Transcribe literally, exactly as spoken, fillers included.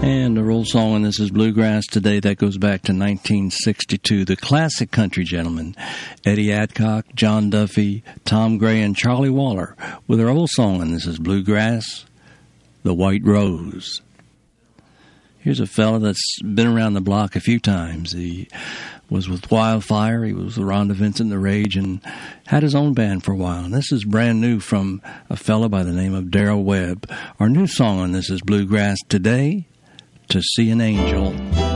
And the roll song on This Is Bluegrass today, that goes back to nineteen sixty-two. The classic country gentlemen, Eddie Adcock, John Duffy, Tom Gray, and Charlie Waller, with their old song on This Is Bluegrass, The White Rose. Here's a fella that's been around the block a few times. He was with Wildfire, he was with Rhonda Vincent, The Rage, and had his own band for a while. And this is brand new from a fella by the name of Darrell Webb. Our new song on This Is Bluegrass today, To See an Angel.